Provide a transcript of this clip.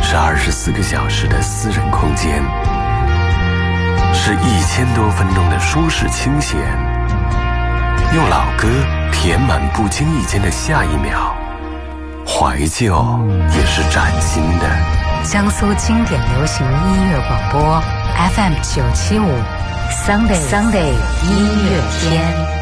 是24个小时的私人空间，是1000多分钟的舒适清闲，用老歌填满不经意间的下一秒，怀旧也是崭新的。 江苏经典流行音乐广播 FM 975 Sunday 音乐天。